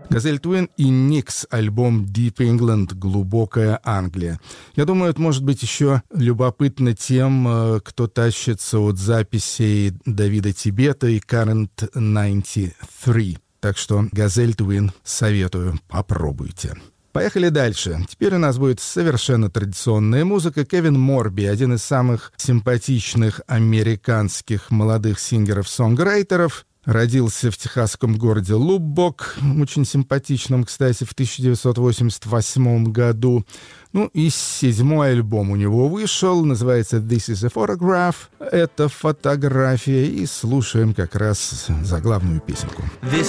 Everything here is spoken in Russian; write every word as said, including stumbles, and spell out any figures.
Газель Твин и Никс, альбом Deep England, глубокая Англия. Я думаю, это может быть еще любопытно тем, кто тащится от записей Давида Тибета и Current девяносто три. Так что Газель Твин советую, попробуйте. Поехали дальше. Теперь у нас будет совершенно традиционная музыка. Кевин Морби, один из самых симпатичных американских молодых сингеров-сонграйтеров, родился в техасском городе Луббок, очень симпатичном, кстати, в тысяча девятьсот восемьдесят восьмом году. Ну и седьмой альбом у него вышел, называется «This is a Photograph». Это фотография, и слушаем как раз заглавную песенку.